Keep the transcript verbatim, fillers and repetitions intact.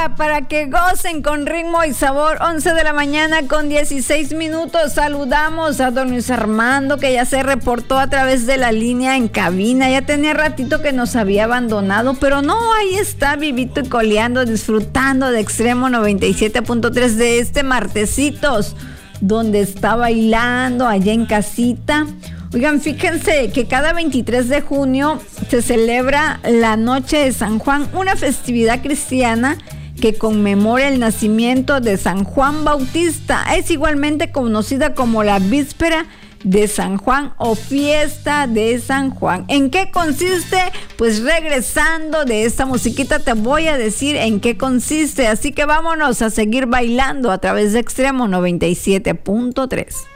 música para que gocen con ritmo y sabor. Once de la mañana con dieciséis minutos. Saludamos a don Luis Armando, que ya se reportó a través de la línea en cabina. Ya tenía ratito que nos había abandonado, pero no, ahí está vivito y coleando, disfrutando de Extremo noventa y siete punto tres de este martesitos, donde está bailando allá en casita. Oigan, fíjense que cada veintitrés de junio se celebra la Noche de San Juan, una festividad cristiana que conmemora el nacimiento de San Juan Bautista. Es igualmente conocida como la Víspera de San Juan o Fiesta de San Juan. ¿En qué consiste? Pues regresando de esta musiquita te voy a decir en qué consiste. Así que vámonos a seguir bailando a través de Extremo noventa y siete punto tres.